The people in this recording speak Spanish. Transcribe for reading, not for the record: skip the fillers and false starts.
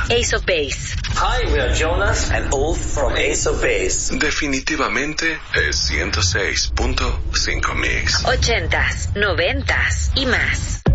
Ace of Base. Hi, we are Jonas and Ulf from Ace of Base. Definitivamente es 106.5 Mix. 80s, 90s y más.